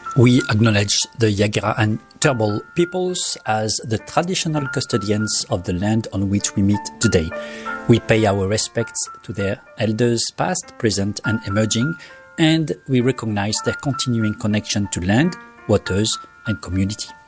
We acknowledge the Jagera and Turrbal peoples as the traditional custodians of the land on which we meet today. We pay our respects to their elders past, present and emerging, and we recognize their continuing connection to land, waters and community.